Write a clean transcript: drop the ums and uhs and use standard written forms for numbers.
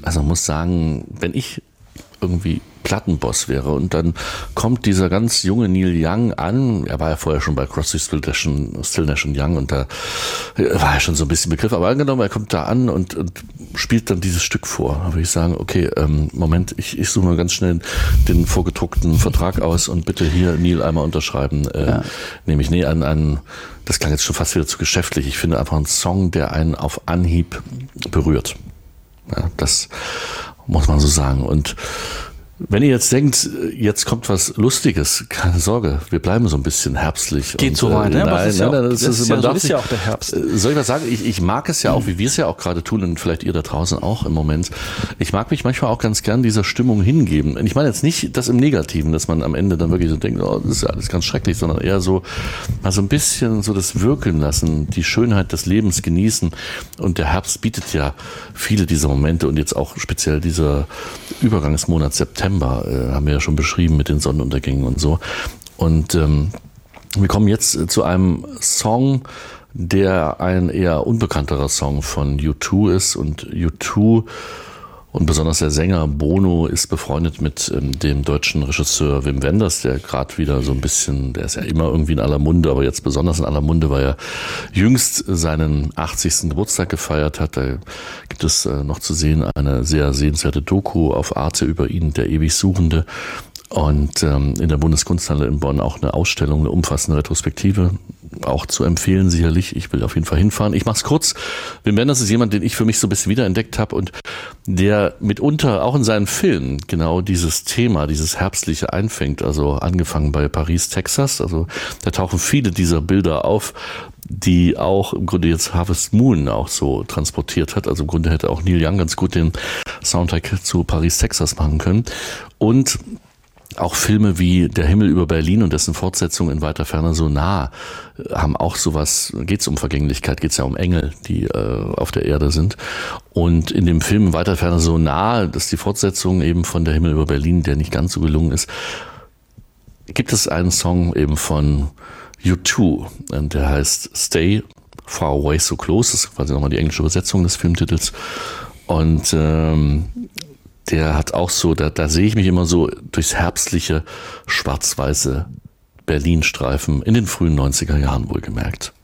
Also man muss sagen, wenn ich irgendwie Plattenboss wäre und dann kommt dieser ganz junge Neil Young an, er war ja vorher schon bei Crosby, Still Nash Young und da war er schon so ein bisschen Begriff, aber angenommen, er kommt da an und spielt dann dieses Stück vor, da würde ich sagen, okay, Moment, ich suche mal ganz schnell den vorgedruckten Vertrag aus und bitte hier Neil einmal unterschreiben, nehme ich an, das klang jetzt schon fast wieder zu geschäftlich, ich finde einfach einen Song, der einen auf Anhieb berührt. Ja, das muss man so sagen. Und wenn ihr jetzt denkt, jetzt kommt was Lustiges, keine Sorge, wir bleiben so ein bisschen herbstlich. Geht so weit, ne? Nein, das ist ja auch der Herbst. Soll ich was sagen? Ich mag es ja auch, wie wir es ja auch gerade tun und vielleicht ihr da draußen auch im Moment. Ich mag mich manchmal auch ganz gern dieser Stimmung hingeben. Und ich meine jetzt nicht das im Negativen, dass man am Ende dann wirklich so denkt, oh, das ist ja alles ganz schrecklich, sondern eher so, mal so ein bisschen so das wirken lassen, die Schönheit des Lebens genießen. Und der Herbst bietet ja viele dieser Momente und jetzt auch speziell dieser Übergangsmonat September, haben wir ja schon beschrieben mit den Sonnenuntergängen und so. Und wir kommen jetzt zu einem Song, der ein eher unbekannterer Song von U2 ist. Und U2 und besonders der Sänger Bono ist befreundet mit dem deutschen Regisseur Wim Wenders, der gerade wieder so ein bisschen, der ist ja immer irgendwie in aller Munde, aber jetzt besonders in aller Munde, weil er jüngst seinen 80. Geburtstag gefeiert hat. Da gibt es noch zu sehen eine sehr sehenswerte Doku auf Arte über ihn, der ewig Suchende. Und in der Bundeskunsthalle in Bonn auch eine Ausstellung, eine umfassende Retrospektive, auch zu empfehlen sicherlich. Ich will auf jeden Fall hinfahren. Ich mach's kurz. Wim Wenders ist jemand, den ich für mich so ein bisschen wiederentdeckt habe und der mitunter auch in seinen Filmen genau dieses Thema, dieses Herbstliche einfängt. Also angefangen bei Paris, Texas. Also da tauchen viele dieser Bilder auf, die auch im Grunde jetzt Harvest Moon auch so transportiert hat. Also im Grunde hätte auch Neil Young ganz gut den Soundtrack zu Paris, Texas machen können. Und auch Filme wie Der Himmel über Berlin und dessen Fortsetzung In weiter Ferne so nah haben auch sowas, geht's um Vergänglichkeit, geht's ja um Engel, die auf der Erde sind. Und in dem Film In weiter Ferne so nah, das ist die Fortsetzung eben von Der Himmel über Berlin, der nicht ganz so gelungen ist, gibt es einen Song eben von U2, und der heißt Stay Far Away So Close, das ist quasi nochmal die englische Übersetzung des Filmtitels. Und der hat auch so, da sehe ich mich immer so durchs herbstliche, schwarz-weiße Berlin-Streifen in den frühen 90er Jahren wohlgemerkt.